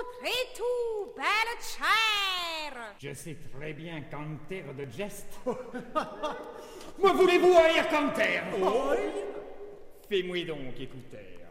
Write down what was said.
montrez tout, belle chair. Je sais très bien canter de geste. Me voulez-vous haïr canter? Oui. Fais-moi donc écouter.